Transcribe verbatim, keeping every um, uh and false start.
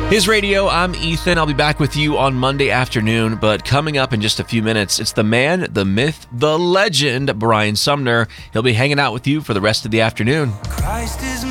His Radio, I'm Ethan. I'll be back with you on Monday afternoon, but coming up in just a few minutes, it's the man, the myth, the legend, Brian Sumner. He'll be hanging out with you for the rest of the afternoon. Christ is